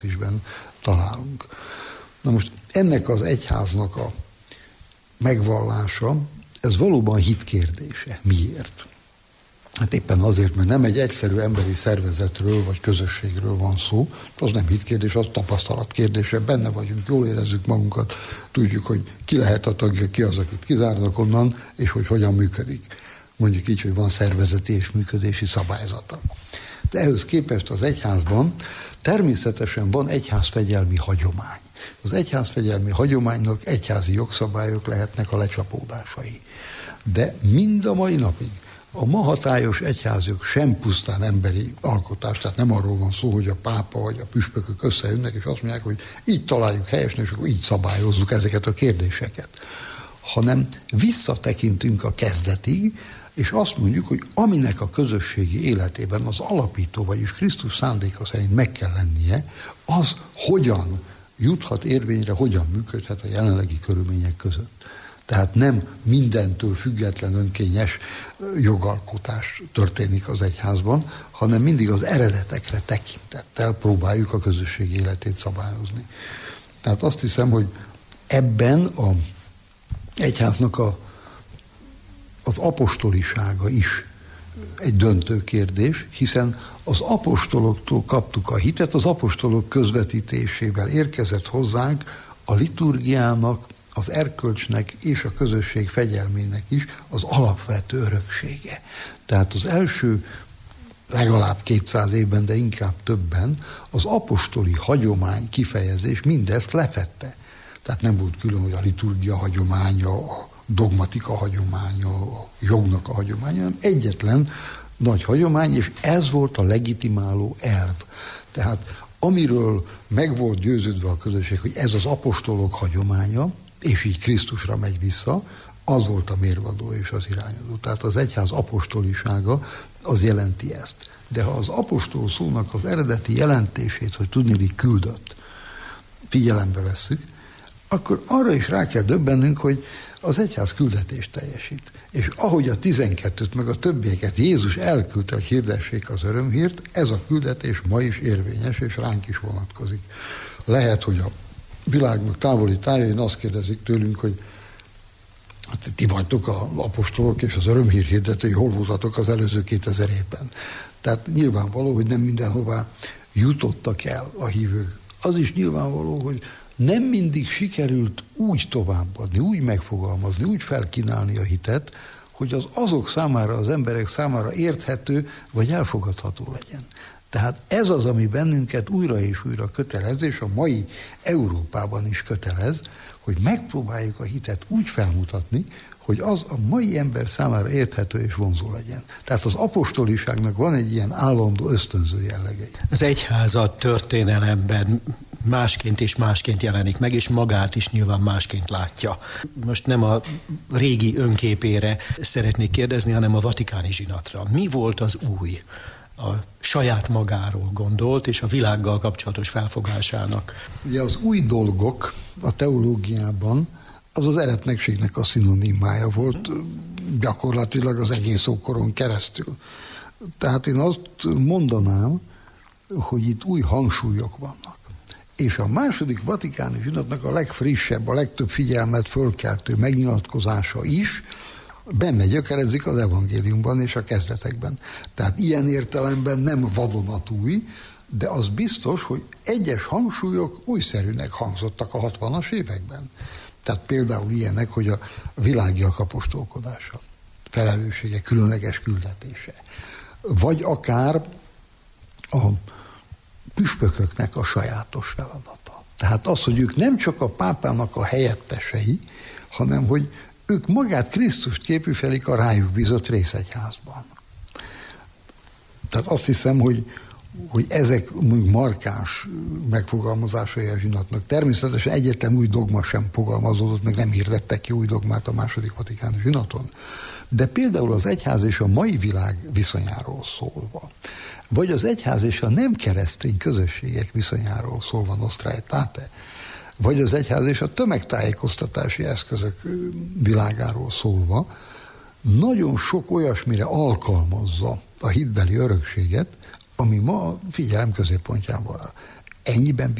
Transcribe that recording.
isben találunk. Na most ennek az egyháznak a megvallása, ez valóban hitkérdése. Miért? Hát éppen azért, mert nem egy egyszerű emberi szervezetről vagy közösségről van szó, az nem hitkérdés, az tapasztalat kérdése, benne vagyunk, jól érezzük magunkat, tudjuk, hogy ki lehet a tagja, ki az, akit kizárnak onnan, és hogy hogyan működik. Mondjuk így, hogy van szervezeti és működési szabályzata. De ehhez képest az egyházban természetesen van egyházfegyelmi hagyomány. Az egyházfegyelmi hagyománynak egyházi jogszabályok lehetnek a lecsapódásai. De mind a mai napig a ma hatályos egyházjog sem pusztán emberi alkotás, tehát nem arról van szó, hogy a pápa vagy a püspökök összejönnek, és azt mondják, hogy így találjuk helyesnek, és akkor így szabályozzuk ezeket a kérdéseket. Hanem visszatekintünk a kezdetig, és azt mondjuk, hogy aminek a közösségi életében az alapító, vagyis Krisztus szándéka szerint meg kell lennie, az hogyan juthat érvényre, hogyan működhet a jelenlegi körülmények között. Tehát nem mindentől független önkényes jogalkotás történik az egyházban, hanem mindig az eredetekre tekintettel próbáljuk a közösség életét szabályozni. Tehát azt hiszem, hogy ebben az egyháznak az apostolisága is egy döntő kérdés, hiszen az apostoloktól kaptuk a hitet, az apostolok közvetítésével érkezett hozzánk a liturgiának, az erkölcsnek és a közösség fegyelmének is az alapvető öröksége. Tehát az első legalább 200 évben, de inkább többen az apostoli hagyomány kifejezés mindezt lefette. Tehát nem volt külön, hogy a liturgia hagyománya, a dogmatika hagyománya, a jognak a hagyománya, hanem egyetlen nagy hagyomány, és ez volt a legitimáló elv. Tehát amiről meg volt győződve a közösség, hogy ez az apostolok hagyománya, és így Krisztusra megy vissza, az volt a mérvadó és az irányadó. Tehát az egyház apostolisága az jelenti ezt. De ha az apostol szónak az eredeti jelentését, hogy tudniillik küldött, figyelembe vesszük, akkor arra is rá kell döbbennünk, hogy az egyház küldetést teljesít. És ahogy a 12-t meg a többieket Jézus elküldte, hogy hirdessék az örömhírt, ez a küldetés ma is érvényes, és ránk is vonatkozik. Lehet, hogy a világnak távoli tájain azt kérdezik tőlünk, hogy hát ti vagytok az apostolok és az örömhír hirdetői, hol voltatok az előző 2000 évben. Tehát nyilvánvaló, hogy nem mindenhová jutottak el a hívők. Az is nyilvánvaló, hogy nem mindig sikerült úgy továbbadni, úgy megfogalmazni, úgy felkínálni a hitet, hogy az azok számára, az emberek számára érthető vagy elfogadható legyen. Tehát ez az, ami bennünket újra és újra kötelez, és a mai Európában is kötelez, hogy megpróbáljuk a hitet úgy felmutatni, hogy az a mai ember számára érthető és vonzó legyen. Tehát az apostoliságnak van egy ilyen állandó ösztönző jellege. Az egyház a történelemben másként és másként jelenik meg, és magát is nyilván másként látja. Most nem a régi önképére szeretnék kérdezni, hanem a vatikáni zsinatra. Mi volt az új? A saját magáról gondolt, és a világgal kapcsolatos felfogásának. Ugye az új dolgok a teológiában az az eretnekségnek a szinonimája volt, gyakorlatilag az egész ókoron keresztül. Tehát én azt mondanám, hogy itt új hangsúlyok vannak. És a második vatikáni zsinatnak a legfrissebb, a legtöbb figyelmet fölkeltő megnyilatkozása is benne gyökerezik az evangéliumban és a kezdetekben. Tehát ilyen értelemben nem vadonatúj, de az biztos, hogy egyes hangsúlyok újszerűnek hangzottak a 60-as években. Tehát például ilyenek, hogy a világiak apostolkodása, felelőssége, különleges küldetése. Vagy akár a püspököknek a sajátos feladata. Tehát az, hogy ők nem csak a pápának a helyettesei, hanem hogy ők magát Krisztust képviselik a rájuk bízott részegyházban. Tehát azt hiszem, hogy ezek markáns megfogalmazásai a zsinatnak. Természetesen egyetlen új dogma sem fogalmazódott, meg nem hirdettek ki új dogmát a második vatikáni zsinaton. De például az egyház és a mai világ viszonyáról szólva, vagy az egyház és a nem keresztény közösségek viszonyáról szólva, Nostra Aetate, vagy az egyház és a tömegtájékoztatási eszközök világáról szólva, nagyon sok olyasmire alkalmazza a hitbeli örökséget, ami ma a figyelem középpontjában áll. Ennyiben